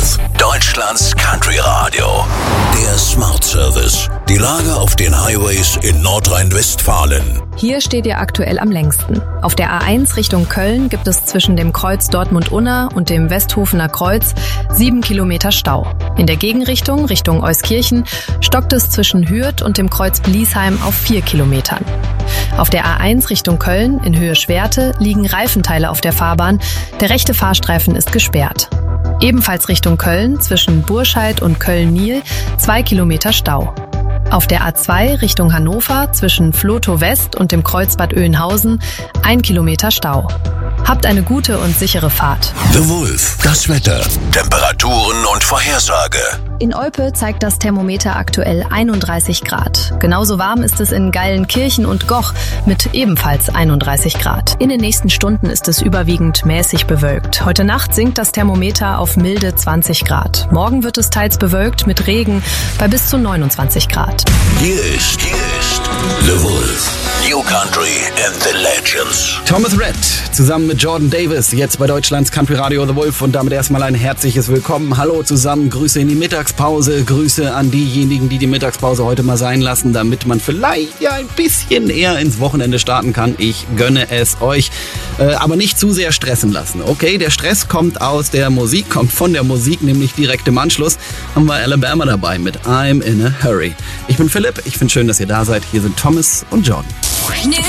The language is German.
Wolf, Deutschlands Country Radio. Der Smart Service. Die Lage auf den Highways in Nordrhein-Westfalen. Hier steht ihr aktuell am längsten. Auf der A1 Richtung Köln gibt es zwischen dem Kreuz Dortmund-Unna und dem Westhofener Kreuz 7 Kilometer Stau. In der Gegenrichtung, Richtung Euskirchen, stockt es zwischen Hürth und dem Kreuz Bliesheim auf 4 Kilometern. Auf der A1 Richtung Köln in Höhe Schwerte liegen Reifenteile auf der Fahrbahn. Der rechte Fahrstreifen ist gesperrt. Ebenfalls Richtung Köln zwischen Burscheid und Köln-Niel 2 Kilometer Stau. Auf der A2 Richtung Hannover zwischen Vlotho West und dem Kreuz Bad Oeynhausen 1 Kilometer Stau. Habt eine gute und sichere Fahrt. The Wolf, das Wetter, Temperaturen und Vorhersage. In Olpe zeigt das Thermometer aktuell 31 Grad. Genauso warm ist es in Geilenkirchen und Goch mit ebenfalls 31 Grad. In den nächsten Stunden ist es überwiegend mäßig bewölkt. Heute Nacht sinkt das Thermometer auf milde 20 Grad. Morgen wird es teils bewölkt mit Regen bei bis zu 29 Grad. Hier ist The Wolf. New Country and the Legends. Thomas Rhett zusammen mit Jordan Davis, jetzt bei Deutschlands Country Radio The Wolf, und damit erstmal ein herzliches Willkommen. Hallo zusammen, Grüße in die Mittagspause, Grüße an diejenigen, die die Mittagspause heute mal sein lassen, damit man vielleicht ja ein bisschen eher ins Wochenende starten kann. Ich gönne es euch, aber nicht zu sehr stressen lassen, okay? Der Stress kommt aus der Musik, kommt von der Musik, nämlich direkt im Anschluss haben wir Alabama dabei mit I'm in a Hurry. Ich bin Philipp, ich finde schön, dass ihr da seid. Hier sind Thomas und Jordan. New